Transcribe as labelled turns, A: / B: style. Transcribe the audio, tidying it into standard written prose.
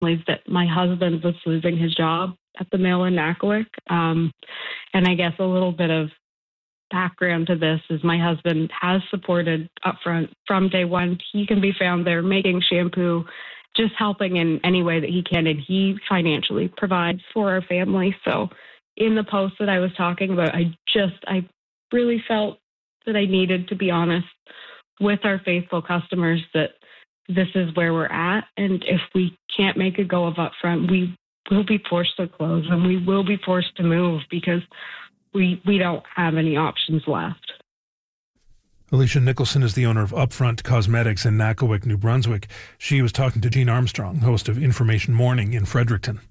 A: that my husband was losing his job at the mill in Nakawik. And I guess a little bit of background to this is my husband has supported Upfront from day one. He can be found there making shampoo, just helping in any way that he can, and he financially provides for our family. So in the post that I was talking about, I really felt that I needed to be honest with our faithful customers that this is where we're at, and if we can't make a go of Upfront, we will be forced to close and we will be forced to move because we don't have any options left.
B: Alicia Nicholson is the owner of Upfront Cosmetics in Nakawik, New Brunswick. She was talking to Jean Armstrong, host of Information Morning in Fredericton.